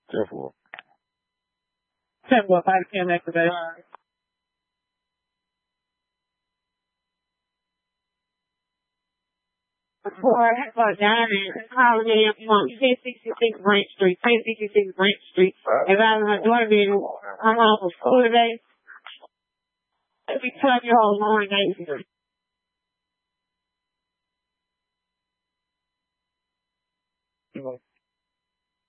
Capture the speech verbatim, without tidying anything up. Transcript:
ten four. ten four, five P M activate. Four, for Diamond, Holiday of Month, ten sixty-six Branch Street, ten sixty-six Branch Street. If I'm not doing it, I'm off of school today. Every twelve year old morning,